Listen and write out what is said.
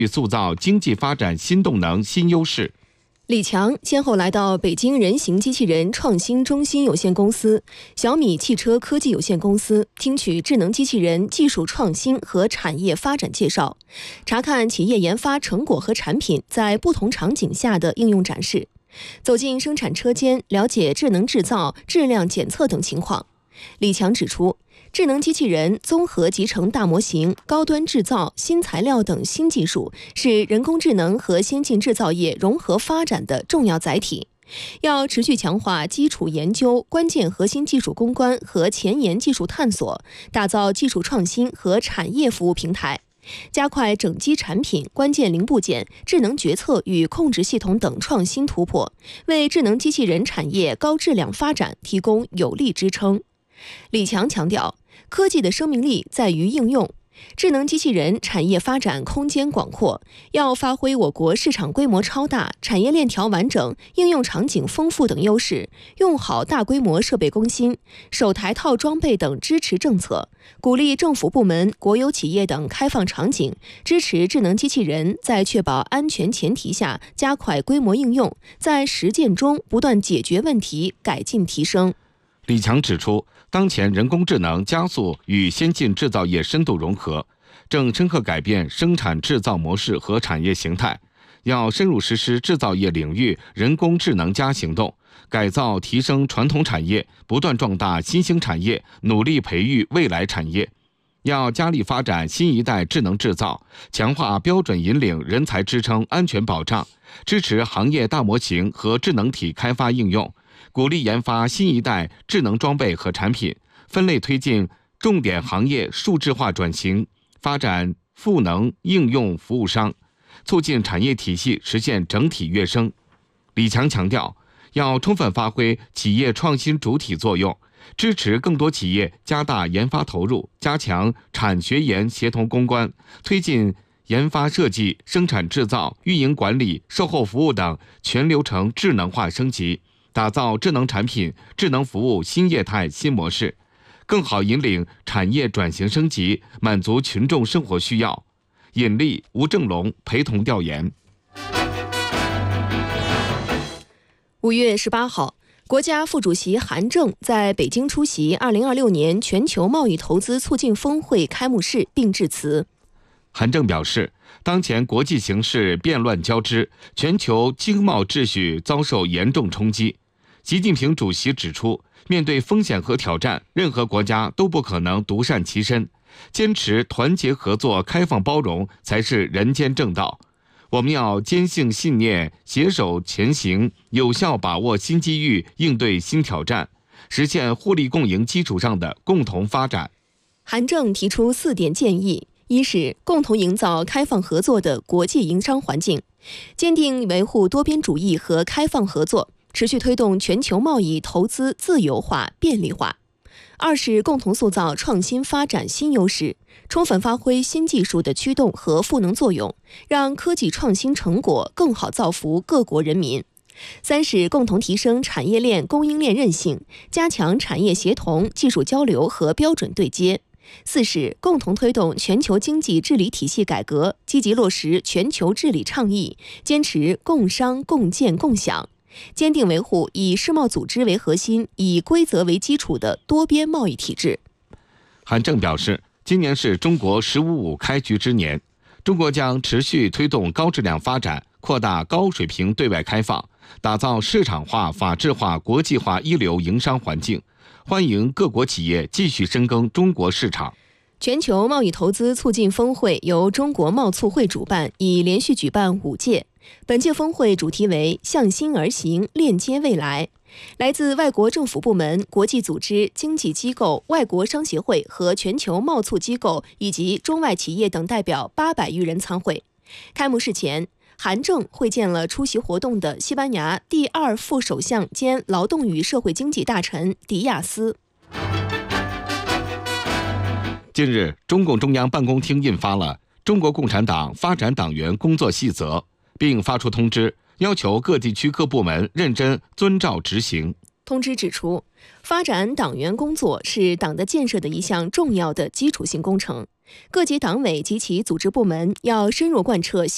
与塑造经济发展新动能新优势。 李强先后来到北京人形机器人创新中心有限公司、小米汽车科技有限公司，听取智能机器人技术创新和产业发展介绍，查看企业研发成果和产品在不同场景下的应用展示，走进生产车间，了解智能制造、质量检测等情况。李强指出，智能机器人、综合集成大模型、高端制造、新材料等新技术是人工智能和先进制造业融合发展的重要载体，要持续强化基础研究、关键核心技术攻关和前沿技术探索，打造技术创新和产业服务平台，加快整机产品、关键零部件、智能决策与控制系统等创新突破，为智能机器人产业高质量发展提供有力支撑。李强强调，科技的生命力在于应用，智能机器人产业发展空间广阔，要发挥我国市场规模超大、产业链条完整、应用场景丰富等优势，用好大规模设备更新、首台套装备等支持政策，鼓励政府部门、国有企业等开放场景，支持智能机器人在确保安全前提下加快规模应用，在实践中不断解决问题、改进提升。 李强指出，当前人工智能加速与先进制造业深度融合，正深刻改变生产制造模式和产业形态，要深入实施制造业领域人工智能加行动，改造提升传统产业，不断壮大新兴产业，努力培育未来产业。要加力发展新一代智能制造，强化标准引领、人才支撑、安全保障，支持行业大模型和智能体开发应用，鼓励研发新一代智能装备和产品，分类推进重点行业数字化转型，发展赋能应用服务商，促进产业体系实现整体跃升。李强强调，要充分发挥企业创新主体作用，支持更多企业加大研发投入，加强产学研协同攻关，推进研发设计、生产制造、运营管理、售后服务等全流程智能化升级，打造智能产品、智能服务新业态新模式，更好引领产业转型升级，满足群众生活需要。尹力、吴正龙陪同调研。 5月18号，国家副主席韩正在北京出席2026年全球贸易投资促进峰会开幕式并致辞。 韩正表示，当前国际形势变乱交织，全球经贸秩序遭受严重冲击。习近平主席指出，面对风险和挑战，任何国家都不可能独善其身，坚持团结合作、开放包容才是人间正道。我们要坚信信念，携手前行，有效把握新机遇，应对新挑战，实现互利共赢基础上的共同发展。 韩正提出4点建议：一是共同营造开放合作的国际营商环境，坚定维护多边主义和开放合作，持续推动全球贸易投资自由化、便利化。2是共同塑造创新发展新优势，充分发挥新技术的驱动和赋能作用，让科技创新成果更好造福各国人民。3是共同提升产业链供应链韧性，加强产业协同、技术交流和标准对接。4是共同推动全球经济治理体系改革，积极落实全球治理倡议，坚持共商共建共享，坚定维护以世贸组织为核心、以规则为基础的多边贸易体制。 韩正表示，今年是中国“15+5”开局之年，中国将持续推动高质量发展，扩大高水平对外开放，打造市场化、法治化、国际化一流营商环境，欢迎各国企业继续深耕中国市场。 全球贸易投资促进峰会由中国贸促会主办，已连续举办5届。本届峰会主题为向心而行，链接未来。来自外国政府部门、国际组织、经济机构、外国商协会和全球贸促机构以及中外企业等代表800余人参会。开幕式前，韩正会见了出席活动的西班牙第2副首相兼劳动与社会经济大臣迪亚斯。 近日，中共中央办公厅印发了《中国共产党发展党员工作细则》，并发出通知，要求各地区各部门认真遵照执行。 通知指出，发展党员工作是党的建设的一项重要的基础性工程，各级党委及其组织部门要深入贯彻